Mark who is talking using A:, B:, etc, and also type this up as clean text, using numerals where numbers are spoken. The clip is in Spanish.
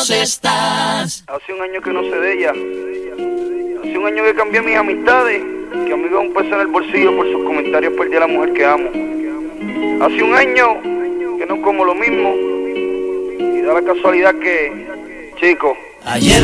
A: ¿dónde estás?
B: Hace un año que no sé de ella. Hace un año que cambié mis amistades, que amigo un peso en el bolsillo por sus comentarios perdí a la mujer que amo. Hace un año que no como lo mismo y da la casualidad que, chico,
A: ayer